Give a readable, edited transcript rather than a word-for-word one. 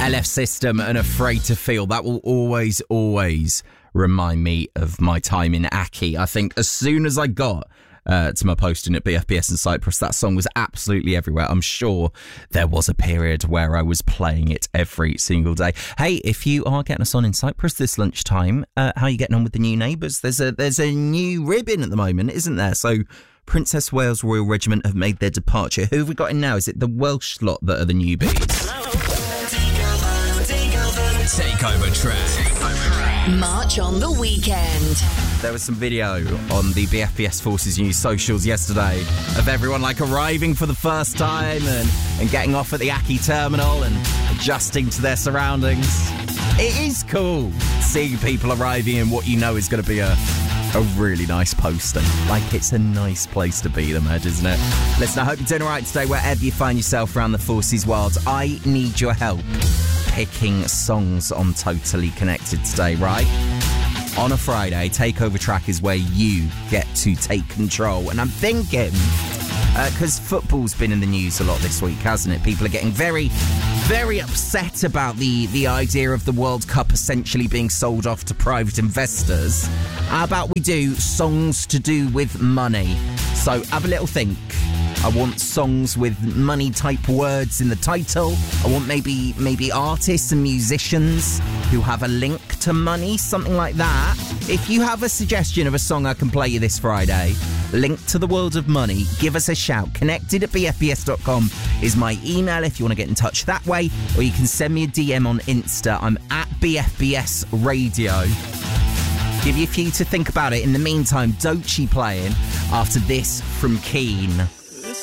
LF System and Afraid to Feel. That will always remind me of my time in Aki. I think as soon as I got to my posting at BFBS in Cyprus, that song was absolutely everywhere. I'm sure there was a period where I was playing it every single day. Hey, if you are getting us on in Cyprus this lunchtime, how are you getting on with the new neighbours? There's a new ribbon at the moment, isn't there? So Princess Wales Royal Regiment have made their departure. Who have we got in now? Is it the Welsh lot that are the newbies? Takeover track. March on the weekend. There was some video on the BFBS Forces News socials yesterday of everyone arriving for the first time and getting off at the Aki terminal and adjusting to their surroundings. It is cool seeing people arriving in what you know is going to be a really nice poster. It's a nice place to be, the Med, isn't it? Listen, I hope you're doing all right today wherever you find yourself around the Forces world. I need your help picking songs on Totally Connected today, right? On a Friday, Takeover Track is where you get to take control. And I'm thinking, because football's been in the news a lot this week, hasn't it? People are getting very, very upset about the idea of the World Cup essentially being sold off to private investors. How about we do songs to do with money? So have a little think. I want songs with money-type words in the title. I want maybe artists and musicians who have a link to money, something like that. If you have a suggestion of a song I can play you this Friday, linked to the world of money, give us a shout. Connected@bfbs.com is my email if you want to get in touch that way, or you can send me a DM on Insta. I'm at BFBS Radio. Give you a few to think about it. In the meantime, Doechii playing after this from Keane.